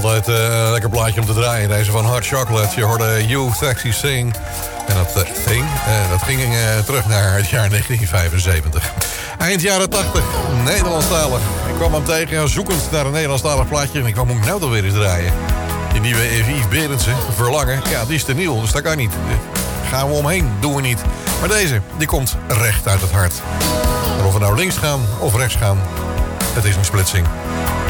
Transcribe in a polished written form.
Altijd een lekker plaatje om te draaien. Deze van Hot Chocolate. Je hoorde You Sexy Sing. En dat ging terug naar het jaar 1975. Eind jaren 80, Nederlandstalig. Ik kwam hem tegen zoekend naar een Nederlandstalig plaatje. En ik kwam hem nou toch weer eens draaien. Die nieuwe Yves Berendsen, Verlangen. Ja, die is te nieuw, dus dat kan niet. Gaan we omheen, doen we niet. Maar deze, die komt recht uit het hart. En of we nou links gaan of rechts gaan, het is een splitsing.